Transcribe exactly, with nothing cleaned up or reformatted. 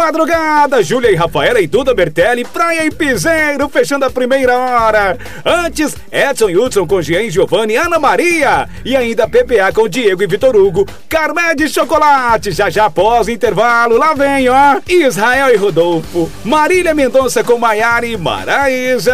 madrugada, Júlia e Rafaela e Duda Bertelli, Praia e Piseiro, fechando a primeira hora. Antes, Edson e Hudson com Jean e Giovanni, Ana Maria. E ainda P P A com Diego e Vitor Hugo, Carmé de Chocolate. Já já após o intervalo, lá vem, ó, Israel e Rodolfo, Marília Mendonça com Maiara e Maraísa.